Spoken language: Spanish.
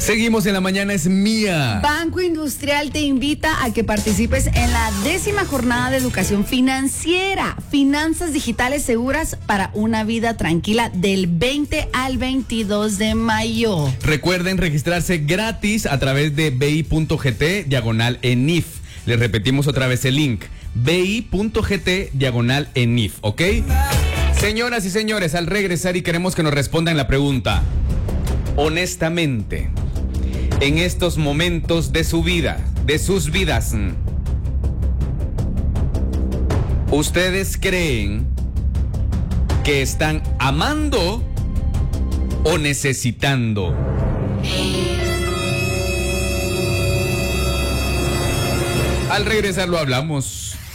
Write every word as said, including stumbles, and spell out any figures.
Seguimos en La Mañana es Mía. Banco Industrial te invita a que participes en la décima jornada de educación financiera, finanzas digitales seguras para una vida tranquila, del veinte al veintidós de mayo. Recuerden registrarse gratis a través de bi.gt diagonal enif. Les repetimos otra vez el link, bi.gt diagonal enif, ¿ok? Señoras y señores, al regresar y queremos que nos respondan la pregunta. Honestamente, en estos momentos de su vida, de sus vidas, ¿ustedes creen que están amando o necesitando? Al regresar lo hablamos.